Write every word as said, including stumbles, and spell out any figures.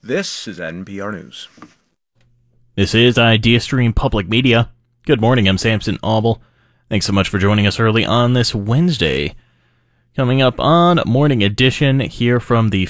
This is N P R News. This is IdeaStream Public Media. Good morning, I'm Samson Auble. Thanks so much for joining us early on this Wednesday. Coming up on Morning Edition, here from the